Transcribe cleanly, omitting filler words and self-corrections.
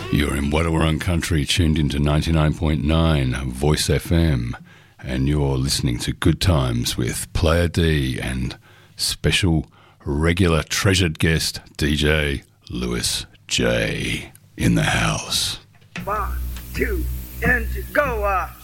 You're in Wadawurrung Country, tuned into 99.9 Voice FM, and you're listening to Good Times with Player D and special regular treasured guest DJ Lewis J in the house. 1, 2, and go!